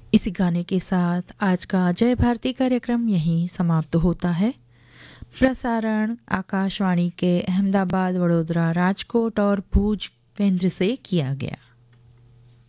इसी गाने के साथ आज का जय भारती कार्यक्रम यहीं समाप्त होता है। प्रसारण आकाशवाणी के अहमदाबाद, वडोदरा, राजकोट और भूज केंद्र से किया गया।